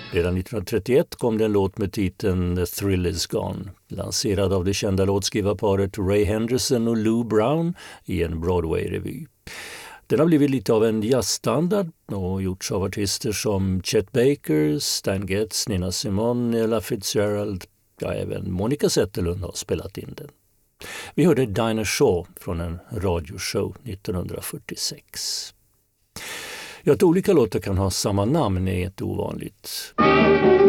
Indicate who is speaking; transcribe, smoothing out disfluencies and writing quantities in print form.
Speaker 1: Redan 1931 kom det en låt med titeln The Thrill Is Gone, lanserad av det kända låtskrivarparet Ray Henderson och Lou Brown i en Broadway-revy. Den har blivit lite av en jazzstandard och gjorts av artister som Chet Baker, Stan Getz, Nina Simone, Ella Fitzgerald, ja även Monica Zetterlund har spelat in den. Vi hörde Dinah Shaw från en radioshow 1946. Ja, att olika låtar kan ha samma namn är inte ovanligt.